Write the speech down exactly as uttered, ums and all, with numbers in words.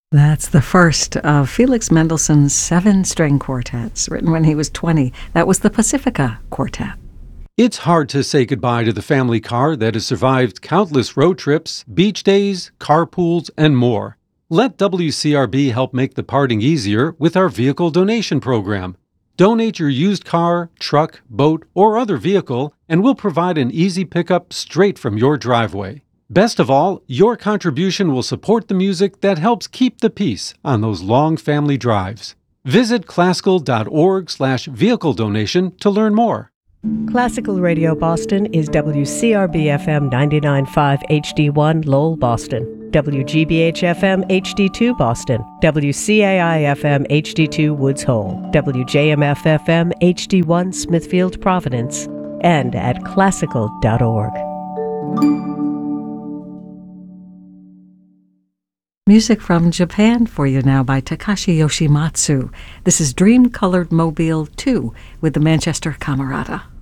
That's the first of Felix Mendelssohn's seven-string quartets, written when he was twenty. That was the Pacifica Quartet. It's hard to say goodbye to the family car that has survived countless road trips, beach days, carpools, and more. Let W C R B help make the parting easier with our vehicle donation program. Donate your used car, truck, boat, or other vehicle, and we'll provide an easy pickup straight from your driveway. Best of all, your contribution will support the music that helps keep the peace on those long family drives. Visit classical.org slash vehicle donation to learn more. Classical Radio Boston is W C R B F M ninety-nine point five H D one Lowell, Boston, W G B H F M H D two Boston, W C A I F M H D two Woods Hole, W J M F F M H D one Smithfield, Providence, and at classical dot org. Music from Japan for you now by Takashi Yoshimatsu. This is Dream Colored Mobile two with the Manchester Camerata.